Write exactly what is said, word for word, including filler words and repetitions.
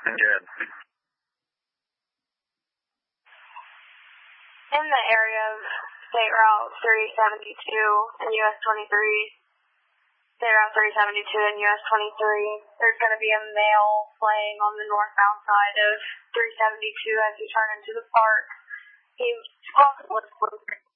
Good. In the area of State Route three seventy-two and U S twenty-three, State Route three seventy-two and U S twenty-three, there's going to be a male playing on the northbound side of three seventy-two as you turn into the park. He's possibly